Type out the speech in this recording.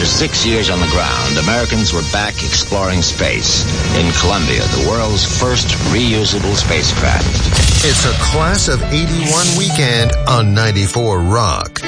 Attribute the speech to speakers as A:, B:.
A: After 6 years on the ground, Americans were back exploring space. In Columbia, the world's first reusable spacecraft.
B: It's a Class of 81 weekend on 94 Rock.